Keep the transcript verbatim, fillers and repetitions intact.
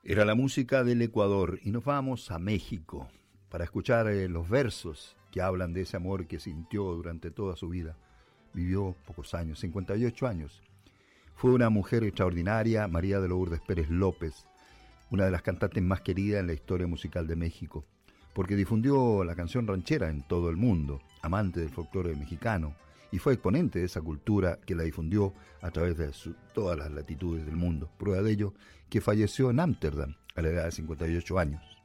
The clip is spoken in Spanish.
Era la música del Ecuador y nos vamos a México para escuchar eh, los versos que hablan de ese amor que sintió durante toda su vida. Vivió pocos años, cincuenta y ocho años. Fue una mujer extraordinaria, María de Lourdes Pérez López, una de las cantantes más queridas en la historia musical de México, porque difundió la canción ranchera en todo el mundo, amante del folclore mexicano, y fue exponente de esa cultura que la difundió a través de su, todas las latitudes del mundo. Prueba de ello, que falleció en Ámsterdam a la edad de cincuenta y ocho años.